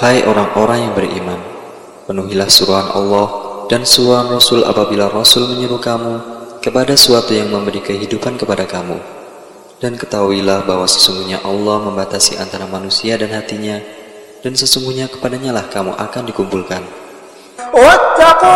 Hai orang-orang yang beriman, penuhilah suruhan Allah dan suruhan Rasul apabila Rasul menyuruh kamu kepada suatu yang memberi kehidupan kepada kamu. Dan ketahuilah bahwa sesungguhnya Allah membatasi antara manusia dan hatinya, dan sesungguhnya kepadanya lah kamu akan dikumpulkan.